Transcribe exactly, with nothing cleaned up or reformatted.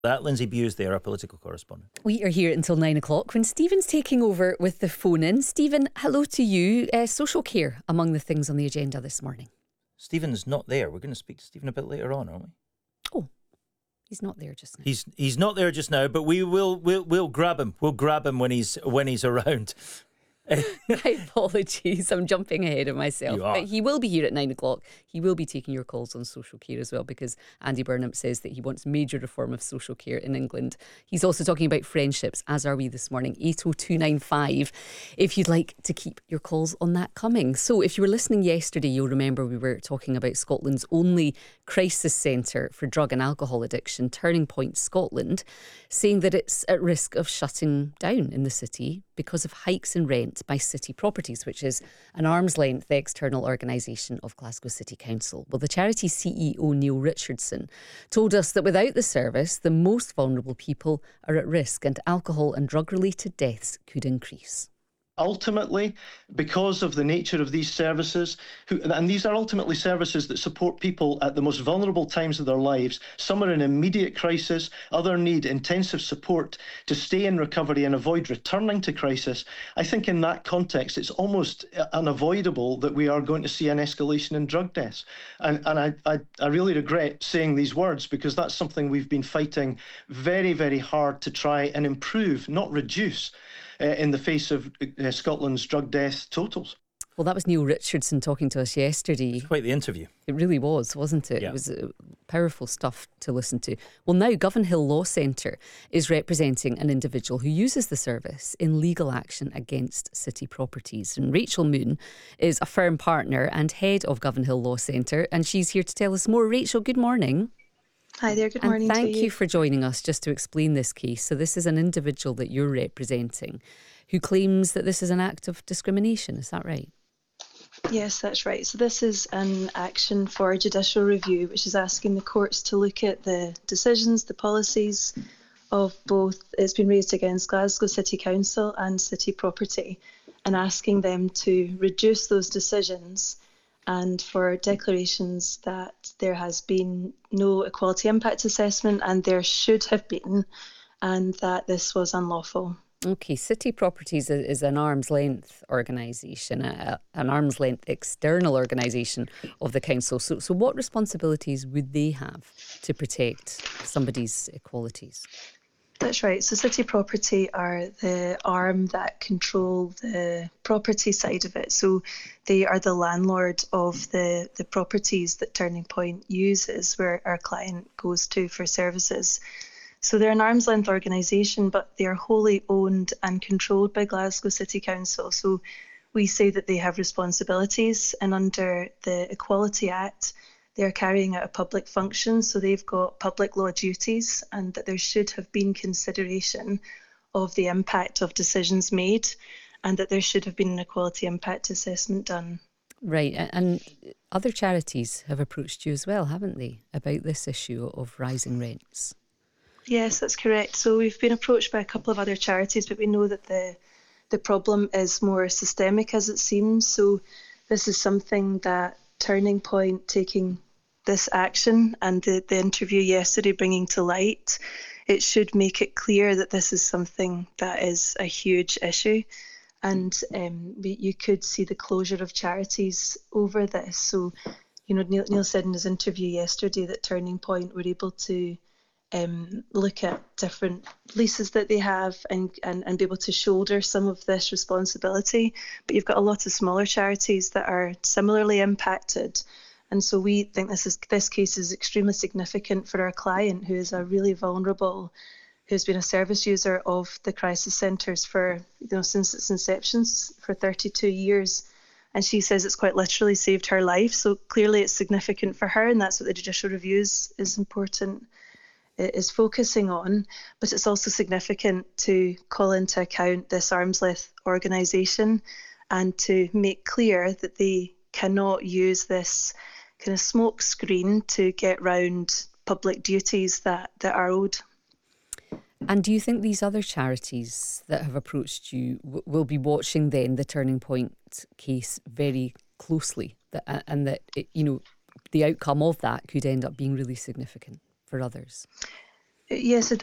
That Lindsay Bewes there, our political correspondent. We are here until nine o'clock when Stephen's taking over with the phone in. Stephen, hello to you. Uh, social care among the things on the agenda this morning. Stephen's not there. We're going to speak to Stephen a bit later on, aren't we? Oh, he's not there just now. He's he's not there just now, but we will we'll we'll grab him. We'll grab him when he's when he's around. My apologies, I'm jumping ahead of myself. You are. But he will be here at nine o'clock. He will be taking your calls on social care as well, because Andy Burnham says that he wants major reform of social care in England. He's also talking about friendships, as are we this morning. eight oh two nine five if you'd like to keep your calls on that coming. So if you were listening yesterday, you'll remember we were talking about Scotland's only crisis centre for drug and alcohol addiction, Turning Point Scotland, saying that it's at risk of shutting down in the city because of hikes in rent by City Properties, which is an arm's length external organisation of Glasgow City Council. Well, the charity C E O Neil Richardson told us that without the service, the most vulnerable people are at risk and alcohol and drug related deaths could increase. Ultimately, because of the nature of these services, who, and these are ultimately services that support people at the most vulnerable times of their lives. Some are in immediate crisis, others need intensive support to stay in recovery and avoid returning to crisis. I think in that context, it's almost unavoidable that we are going to see an escalation in drug deaths. And, and I, I, I really regret saying these words, because that's something we've been fighting very, very hard to try and improve, not reduce, Uh, in the face of uh, Scotland's drug death totals. Well, that was Neil Richardson talking to us yesterday. Quite the interview. It really was, wasn't it? Yeah. It was uh, powerful stuff to listen to. Well, now Govan Hill Law Centre is representing an individual who uses the service in legal action against City Properties. And Rachel Moon is a firm partner and head of Govan Hill Law Centre, and she's here to tell us more. Rachel, good morning. Hi there, good morning and thank to you. you for joining us just to explain this case. So this is an individual that you're representing who claims that this is an act of discrimination, is that right? Yes, that's right. So this is an action for judicial review, which is asking the courts to look at the decisions, the policies of both, it's been raised against Glasgow City Council and City Property, and asking them to reduce those decisions and for declarations that there has been no equality impact assessment and there should have been, and that this was unlawful. Okay, City Properties is an arm's length organisation, a, an arm's length external organisation of the council. So, so what responsibilities would they have to protect somebody's equalities? That's right. So City Property are the arm that control the property side of it. So they are the landlord of the, the properties that Turning Point uses, where our client goes to for services. So they're an arm's length organisation, but they are wholly owned and controlled by Glasgow City Council. So we say that they have responsibilities, and under the Equality Act, they're carrying out a public function, so they've got public law duties, and that there should have been consideration of the impact of decisions made, and that there should have been an equality impact assessment done. Right, and other charities have approached you as well, haven't they, about this issue of rising rents? Yes, that's correct. So we've been approached by a couple of other charities, but we know that the the problem is more systemic, as it seems. So this is something that Turning Point taking this action and the, the interview yesterday bringing to light, it should make it clear that this is something that is a huge issue. And um, we, you could see the closure of charities over this. So, you know, Neil, Neil said in his interview yesterday that Turning Point were able to um, look at different leases that they have and, and, and be able to shoulder some of this responsibility. But you've got a lot of smaller charities that are similarly impacted. And so we think this is this case is extremely significant for our client, who is a really vulnerable, who's been a service user of the crisis centres for, you know, since its inception for thirty-two years. And she says it's quite literally saved her life. So clearly it's significant for her, and that's what the judicial review is, is important, is focusing on. But it's also significant to call into account this arm's length organisation and to make clear that they cannot use this kind of smoke screen to get round public duties that, that are owed. And do you think these other charities that have approached you w- will be watching then the Turning Point case very closely, that, and that it, you know, the outcome of that could end up being really significant for others? Yes,